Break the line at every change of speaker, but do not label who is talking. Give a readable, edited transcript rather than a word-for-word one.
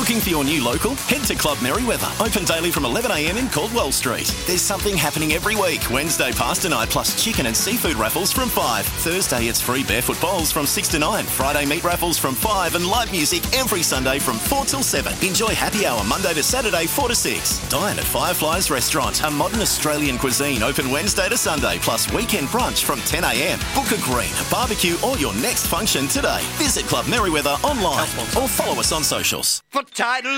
Looking for your new local? Head to Club Merriweather. Open daily from 11am in Caldwell Street. There's something happening every week. Wednesday pasta night plus chicken and seafood raffles from 5. Thursday it's free barefoot bowls from 6 to 9. Friday meat raffles from 5 and live music every Sunday from 4 till 7. Enjoy happy hour Monday to Saturday 4 to 6. Dine at Fireflies Restaurant, a modern Australian cuisine open Wednesday to Sunday plus weekend brunch from 10am. Book a green, barbecue or your next function today. Visit Club Merriweather online or follow us on socials.
For title